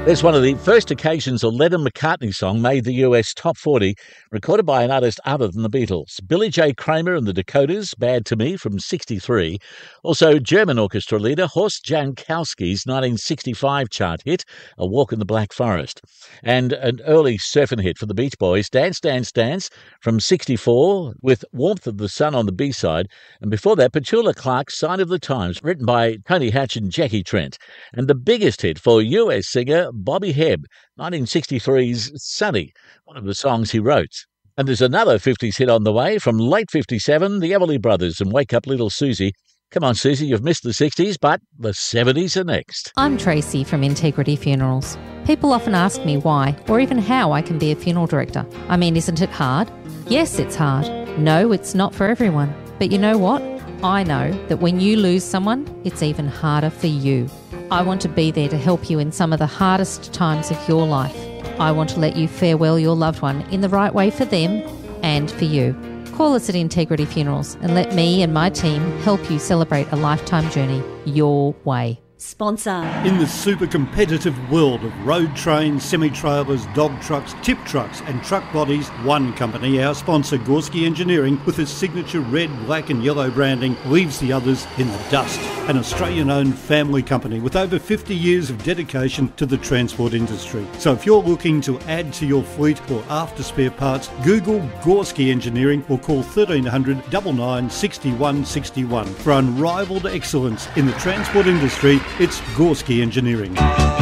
There's one of the first occasions a Lennon-McCartney song made the US top 40, recorded by an artist other than the Beatles. Billy J. Kramer and the Dakotas, Bad to Me from 1963. Also, German orchestra leader Horst Jankowski's 1965 chart hit, A Walk in the Black Forest. And an early surfing hit for the Beach Boys, Dance, Dance, Dance from 1964, with Warmth of the Sun on the B-side. And before that, Petula Clark's Sign of the Times, written by Tony Hatch and Jackie Trent. And the biggest hit for US singer Bobby Hebb, 1963's Sunny, one of the songs he wrote. And there's another 50s hit on the way from late 57, the Everly Brothers and Wake Up Little Susie. Come on, Susie, you've missed the 60s, but the 70s are next. I'm Tracy from Integrity Funerals. People often ask me why, or even how I can be a funeral director. I mean, isn't it hard? Yes, it's hard. No, it's not for everyone. But you know what? I know that when you lose someone, it's even harder for you. I want to be there to help you in some of the hardest times of your life. I want to let you farewell your loved one in the right way for them and for you. Call us at Integrity Funerals and let me and my team help you celebrate a lifetime journey your way. Sponsor. In the super competitive world of road trains, semi-trailers, dog trucks, tip trucks and truck bodies, one company, our sponsor Gorski Engineering, with its signature red, black and yellow branding, leaves the others in the dust. An Australian-owned family company with over 50 years of dedication to the transport industry. So if you're looking to add to your fleet or after spare parts, Google Gorski Engineering or call 1300 99 61 61. For unrivaled excellence in the transport industry, it's Gorski Engineering.